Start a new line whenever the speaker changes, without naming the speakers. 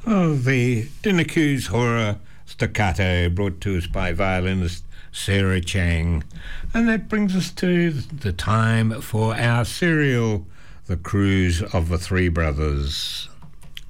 of the Dinakoo's Horror Staccato, brought to us by violinist Sarah Chang. And that brings us to the time for our serial, The Cruise of the Three Brothers.